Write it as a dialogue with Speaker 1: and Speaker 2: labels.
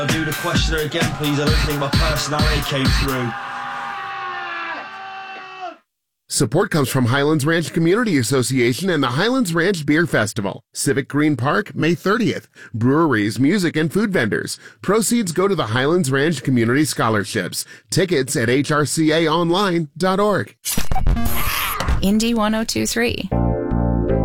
Speaker 1: I'll do the questioner again, please. I don't think my personality came through.
Speaker 2: Support comes from Highlands Ranch Community Association and the Highlands Ranch Beer Festival. Civic Green Park, May 30th. Breweries, music, and food vendors. Proceeds go to the Highlands Ranch Community Scholarships. Tickets at hrcaonline.org.
Speaker 3: Indy 1023.